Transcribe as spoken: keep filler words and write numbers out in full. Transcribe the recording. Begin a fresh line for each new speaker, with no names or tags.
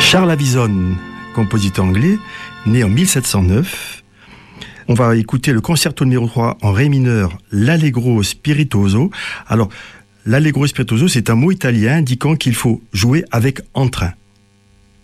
Charles Avison, compositeur anglais, né en mille sept cent neuf. On va écouter le concerto numéro trois en ré mineur, l'Allegro spiritoso. Alors, l'Allegro spiritoso, c'est un mot italien indiquant qu'il faut jouer avec entrain.